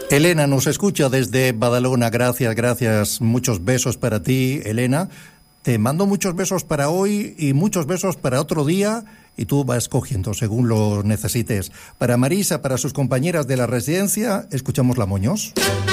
Elena nos escucha desde Badalona. Gracias. Muchos besos para ti, Elena. Te mando muchos besos para hoy y muchos besos para otro día y tú vas cogiendo según lo necesites. Para Marisa, para sus compañeras de la residencia, escuchamos La Moños.